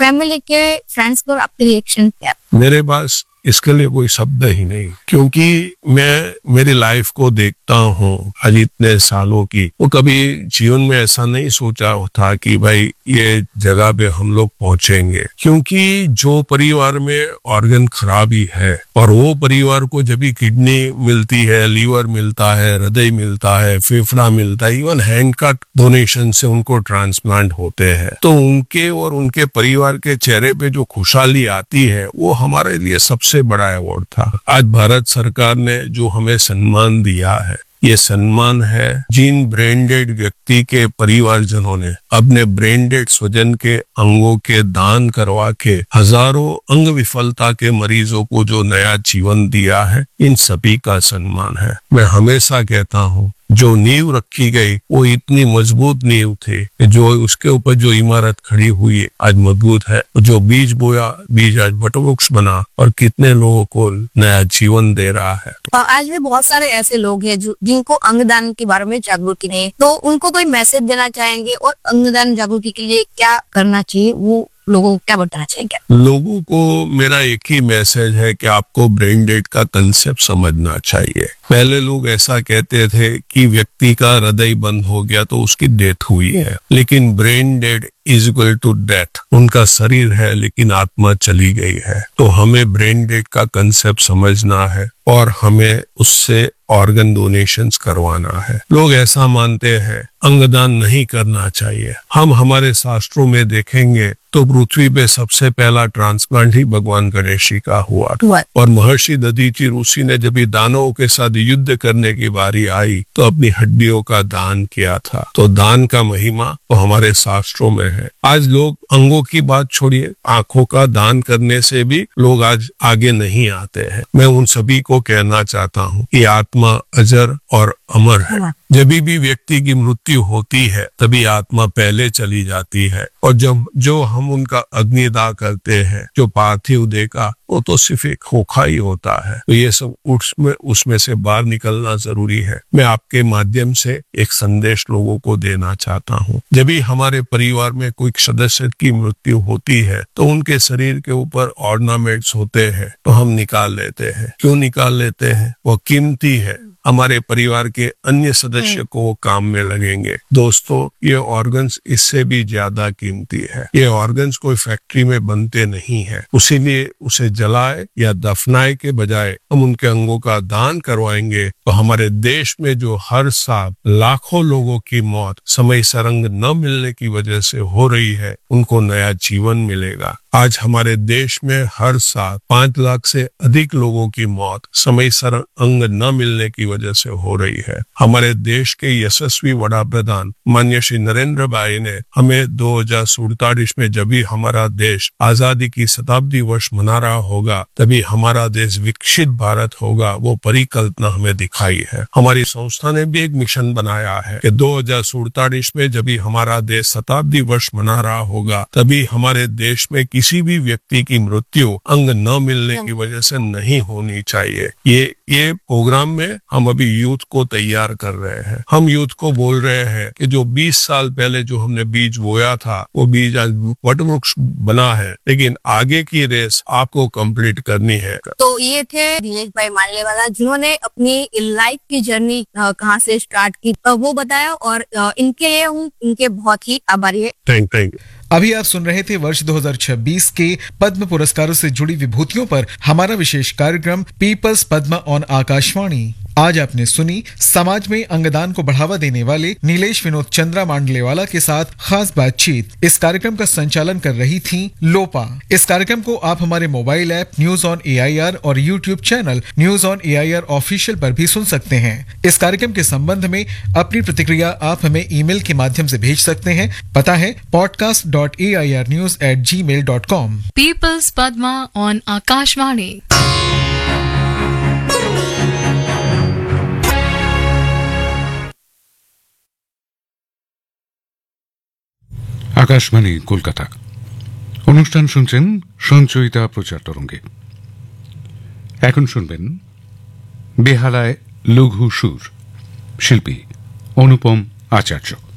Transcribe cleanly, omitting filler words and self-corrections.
Family के, friends को आपके रिएक्शन क्या? मेरे पास इसके लिए कोई शब्द ही नहीं, क्योंकि मैं मेरी लाइफ को देखता हूँ आज इतने सालों की। वो कभी जीवन में ऐसा नहीं सोचा था कि भाई ये जगह पे हम लोग पहुंचेंगे, क्योंकि जो परिवार में ऑर्गन खराबी है और वो परिवार को जब भी किडनी मिलती है, लीवर मिलता है, हृदय मिलता है, फेफड़ा मिलता है, इवन हैंड का डोनेशन से उनको ट्रांसप्लांट होते हैं, तो उनके और उनके परिवार के चेहरे पे जो खुशहाली आती है वो हमारे लिए सबसे बड़ा अवार्ड था। आज भारत सरकार ने जो हमें सम्मान दिया है, ये सम्मान है जिन ब्रेनडेड व्यक्ति के परिवारजनों ने अपने ब्रेनडेड स्वजन के अंगों के दान करवा के हजारों अंग विफलता के मरीजों को जो नया जीवन दिया है, इन सभी का सम्मान है। मैं हमेशा कहता हूँ जो नींव रखी गई वो इतनी मजबूत नींव थी कि जो उसके ऊपर जो इमारत खड़ी हुई आज मजबूत है। जो बीज बोया, बीज आज वटवृक्ष बना और कितने लोगों को नया जीवन दे रहा है। आज भी बहुत सारे ऐसे लोग हैं जिनको अंगदान के बारे में जागरूकता नहीं है, तो उनको कोई मैसेज देना चाहेंगे और अंगदान जागरूकता के लिए क्या करना चाहिए, वो लोगों को क्या बताना चाहिए? लोगों को मेरा एक ही मैसेज है कि आपको ब्रेन डेड का कंसेप्ट समझना चाहिए। पहले लोग ऐसा कहते थे कि व्यक्ति का हृदय बंद हो गया तो उसकी डेथ हुई है, लेकिन brain dead is equal to death. उनका शरीर है लेकिन आत्मा चली गई है। तो हमें ब्रेन डेड का कंसेप्ट समझना है और हमें उससे ऑर्गन डोनेशंस करवाना है। लोग ऐसा मानते हैं अंगदान नहीं करना चाहिए। हम हमारे शास्त्रों में देखेंगे तो पृथ्वी पे सबसे पहला ट्रांसप्लांट ही भगवान गणेश जी का हुआ और महर्षि दधीचि ऋषि ने जब दानवों के साथ युद्ध करने की बारी आई तो अपनी हड्डियों का दान किया था। तो दान का महिमा तो हमारे शास्त्रों में है। आज लोग अंगों की बात छोड़िए, आंखों का दान करने से भी लोग आज आगे नहीं आते हैं। मैं उन सभी को कहना चाहता हूँ कि आत्मा अजर और अमर है। जब भी व्यक्ति की मृत्यु होती है तभी आत्मा पहले चली जाती है और जब जो हम उनका अग्निदाह करते हैं, जो पार्थिव देह का, वो तो सिर्फ एक खोखा ही होता है। तो ये सब उसमें से बाहर निकलना जरूरी है। मैं आपके माध्यम से एक संदेश लोगों को देना चाहता हूँ। जब भी हमारे परिवार में कोई सदस्य की मृत्यु होती है तो उनके शरीर के ऊपर ऑर्नामेंट्स होते हैं तो हम निकाल लेते हैं। क्यों निकाल लेते हैं? वो कीमती है, हमारे परिवार के अन्य सदस्य को वो काम में लगेंगे। दोस्तों, ये ऑर्गन्स इससे भी ज्यादा कीमती है। ये ऑर्गन्स कोई फैक्ट्री में बनते नहीं है, उसीलिए उसे जलाए या दफनाए के बजाय हम उनके अंगों का दान करवाएंगे तो हमारे देश में जो हर साल लाखों लोगों की मौत समय सरंग न मिलने की वजह से हो रही है, उनको नया जीवन मिलेगा। आज हमारे देश में हर साल 5 लाख से अधिक लोगों की मौत समय अंग न मिलने की वजह से हो रही है। हमारे देश के यशस्वी वड़ा प्रधान माननीय श्री नरेंद्र भाई ने हमें 2047 में जब भी हमारा देश आजादी की शताब्दी वर्ष मना रहा होगा तभी हमारा देश विकसित भारत होगा, वो परिकल्पना हमें दिखाई है। हमारी संस्था ने भी एक मिशन बनाया है कि 2047 में जब भी हमारा देश शताब्दी वर्ष मना रहा होगा तभी हमारे देश में किसी भी व्यक्ति की मृत्यु अंग न मिलने की वजह से नहीं होनी चाहिए। ये प्रोग्राम में हम अभी यूथ को तैयार कर रहे हैं। हम यूथ को बोल रहे हैं कि जो 20 साल पहले जो हमने बीज बोया था वो बीज आज वटवृक्ष बना है, लेकिन आगे की रेस आपको कंप्लीट करनी है। तो ये थे दिनेश भाई मानलेवाला, जिन्होंने अपनी लाइफ की जर्नी कहाँ से स्टार्ट की वो बताया और इनके लिए हूँ इनके बहुत ही आभारी है। Thank you. अभी आप सुन रहे थे वर्ष 2026 के पद्म पुरस्कारों से जुड़ी विभूतियों पर हमारा विशेष कार्यक्रम पीपल्स पद्मा ऑन आकाशवाणी। आज आपने सुनी समाज में अंगदान को बढ़ावा देने वाले नीलेश विनोद चंद्रा मांडलेवाला के साथ खास बातचीत। इस कार्यक्रम का संचालन कर रही थी लोपा। इस कार्यक्रम को आप हमारे mobile app news on AIR और YouTube channel news on AIR official पर भी सुन सकते हैं। इस कार्यक्रम के संबंध में अपनी प्रतिक्रिया आप हमें ईमेल के माध्यम से भेज सकते हैं। पता है podcast.airnews@gmail.com। Peoples Padma on Akashvani. Akashvani Kolkata. অনুষ্ঠান শুনছেন সঞ্চয়িতা প্রচার তরঙ্গে। এখন শুনবেন বেহালায় লঘু সুর, শিল্পী অনুপম আচার্য।